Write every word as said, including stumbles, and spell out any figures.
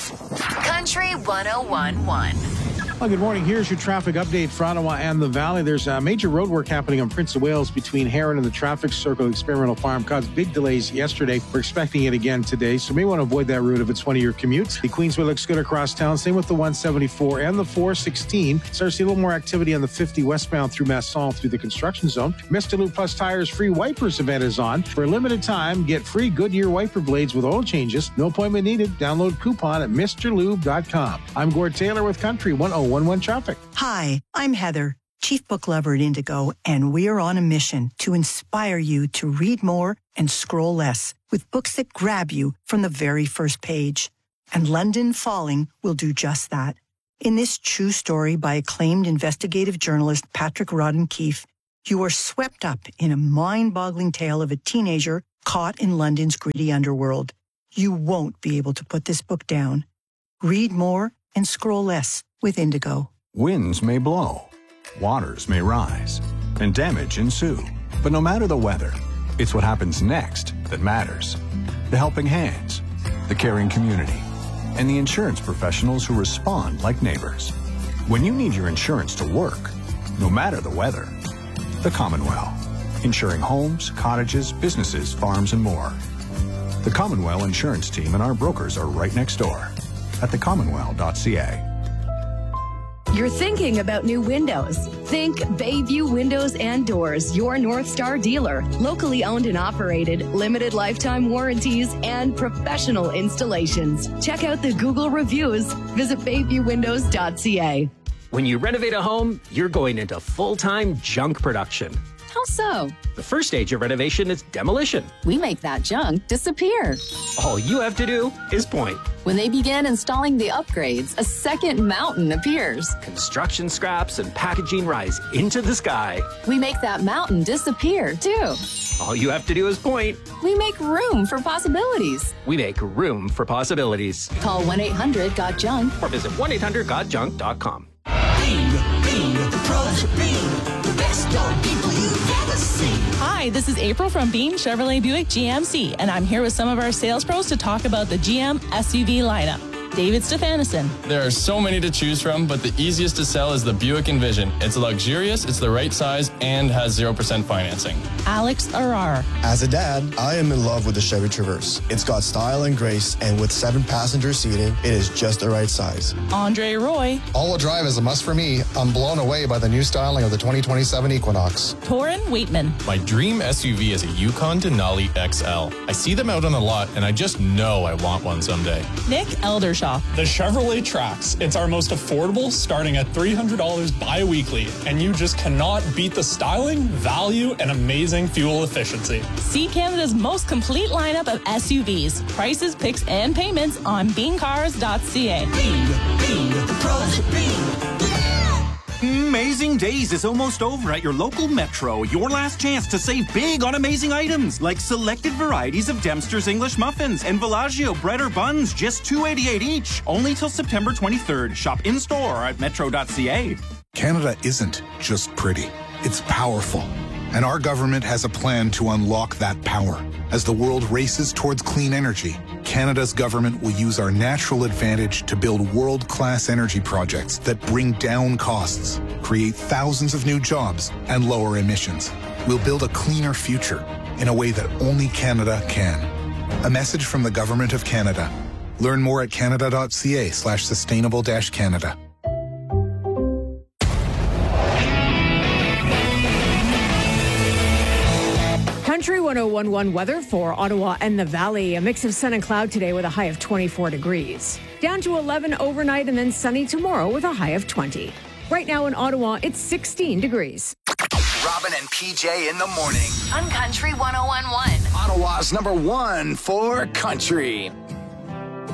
Country one oh one point one. Well, good morning. Here's your traffic update for Ottawa and the Valley. There's a major road work happening on Prince of Wales between Heron and the traffic circle. Experimental Farm caused big delays yesterday. We're expecting it again today, so you may want to avoid that route if it's one of your commutes. The Queensway looks good across town. Same with the one seventy-four and the four sixteen. Start to see a little more activity on the fifty westbound through Masson through the construction zone. Mister Lube Plus Tires free wipers event is on. For a limited time, get free Goodyear wiper blades with oil changes. No appointment needed. Download coupon at Mr Lube dot com. I'm Gord Taylor with Country one oh one point one Traffic. Hi, I'm Heather, Chief Book Lover at Indigo, and we're on a mission to inspire you to read more and scroll less with books that grab you from the very first page. And London Falling will do just that. In this true story by acclaimed investigative journalist Patrick Rodden Keefe, you are swept up in a mind-boggling tale of a teenager caught in London's gritty underworld. You won't be able to put this book down. Read more and scroll less with Indigo. Winds may blow, waters may rise, and damage ensue. But no matter the weather, it's what happens next that matters. The helping hands, the caring community, and the insurance professionals who respond like neighbors. When you need your insurance to work, no matter the weather, the Commonwealth, insuring homes, cottages, businesses, farms, and more. The Commonwealth Insurance Team and our brokers are right next door at the commonwealth dot c a. You're thinking about new windows. Think Bayview Windows and Doors, your North Star dealer. Locally owned and operated, limited lifetime warranties, and professional installations. Check out the Google reviews. Visit bayview windows dot c a. When you renovate a home, you're going into full-time junk production. How so? The first stage of renovation is demolition. We make that junk disappear. All you have to do is point. When they begin installing the upgrades, a second mountain appears. Construction scraps and packaging rise into the sky. We make that mountain disappear, too. All you have to do is point. We make room for possibilities. We make room for possibilities. Call one eight hundred got junk or visit one eight hundred got junk dot com. Beam, beam, the pros are Beam, the best dog people you've ever seen. Hi, this is April from Beam Chevrolet Buick G M C, and I'm here with some of our sales pros to talk about the G M S U V lineup. David Stefanison. There are so many to choose from, but the easiest to sell is the Buick Envision. It's luxurious, it's the right size, and has zero percent financing. Alex Arar. As a dad, I am in love with the Chevy Traverse. It's got style and grace, and with seven passenger seating, it is just the right size. Andre Roy. All-wheel drive is a must for me. I'm blown away by the new styling of the twenty twenty-seven Equinox. Torin Waitman. My dream S U V is a Yukon Denali X L. I see them out on the lot, and I just know I want one someday. Nick Eldershaw. The Chevrolet Trax. It's our most affordable, starting at three hundred dollars bi-weekly, and you just cannot beat the styling, value, and amazing fuel efficiency. See Canada's most complete lineup of S U Vs. Prices, picks, and payments on bean cars dot c a. Beam, beam, the pros are Beam. Amazing Days is almost over at your local Metro. Your last chance to save big on amazing items like selected varieties of Dempster's English muffins and Villaggio bread or buns, just two eighty-eight each. Only till September twenty-third. Shop in store at metro dot c a. Canada isn't just pretty, it's powerful. And our government has a plan to unlock that power. As the world races towards clean energy, Canada's government will use our natural advantage to build world-class energy projects that bring down costs, create thousands of new jobs, and lower emissions. We'll build a cleaner future in a way that only Canada can. A message from the Government of Canada. Learn more at canada dot c a slash sustainable dash Canada. Country one oh one point one weather for Ottawa and the Valley. A mix of sun and cloud today with a high of twenty-four degrees. Down to eleven overnight and then sunny tomorrow with a high of twenty. Right now in Ottawa, it's sixteen degrees. Robin and P J in the morning. On Country one oh one point one. Ottawa's number one for country.